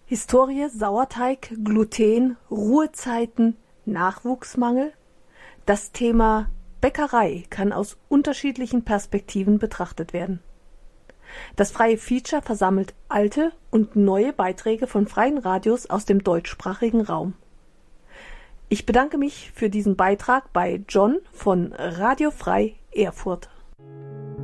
Historie, Sauerteig, Gluten, Ruhezeiten, Nachwuchsmangel. Das Thema Bäckerei kann aus unterschiedlichen Perspektiven betrachtet werden. Das freie Feature versammelt alte und neue Beiträge von freien Radios aus dem deutschsprachigen Raum. Ich bedanke mich für diesen Beitrag bei John von Radio Frei Erfurt.